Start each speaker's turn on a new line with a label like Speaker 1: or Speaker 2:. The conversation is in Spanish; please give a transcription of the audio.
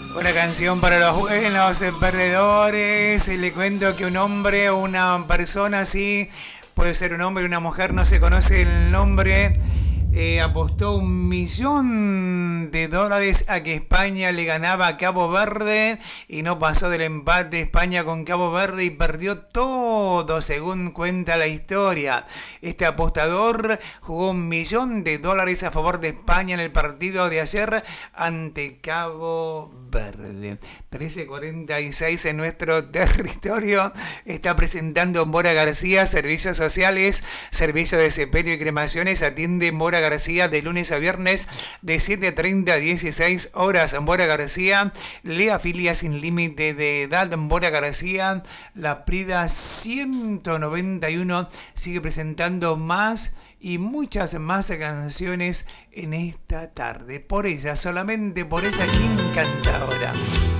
Speaker 1: Una canción para los buenos perdedores. Le cuento que un hombre o una persona así, puede ser un hombre o una mujer, no se conoce el nombre, apostó $1.000.000 a que España le ganaba a Cabo Verde y no pasó del empate España con Cabo Verde y perdió todo, según cuenta la historia. Este apostador jugó $1.000.000 a favor de España en el partido de ayer ante Cabo Verde. 13:46 en nuestro territorio. Está presentando Mora García, Servicios Sociales, Servicio de Sepelio y Cremaciones. Atiende Mora García de lunes a viernes de 7:30 a 16 horas. Mora García le afilia sin límite de edad. Mora García, La Prida 191, sigue presentando más y muchas más canciones en esta tarde. Por ella, solamente por ella, ¿quién canta ahora?